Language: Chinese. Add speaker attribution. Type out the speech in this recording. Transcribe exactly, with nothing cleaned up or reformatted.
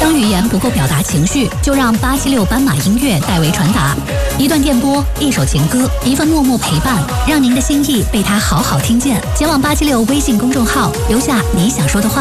Speaker 1: 当语言不够表达情绪，就让八七六斑马音乐代为传达。一段电波，一首情歌，一份默默陪伴，让您的心意被他好好听见。前往八七六微信公众号，留下你想说的话。